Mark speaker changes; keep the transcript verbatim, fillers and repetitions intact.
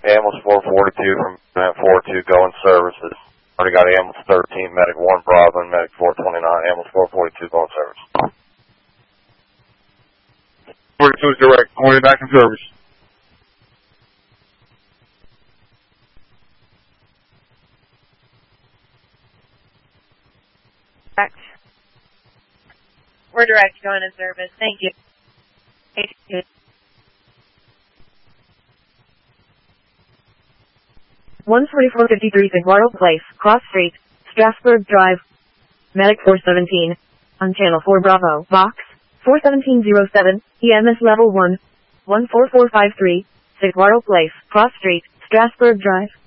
Speaker 1: ambulance four forty-two from four two going services. Already got ambulance thirteen, medic one Bravo, and medic four twenty-nine, ambulance four forty-two going service.
Speaker 2: forty-two is direct, only back in service.
Speaker 3: Direct. We're direct going in service. Thank you. Thank you.
Speaker 4: one forty-four fifty-three Saguaro Place, Cross Street, Strasburg Drive. Medic four seventeen. On channel four Bravo, box four seventeen oh seven, E M S level one, one four four five three, Saguaro Place, Cross Street, Strasburg Drive.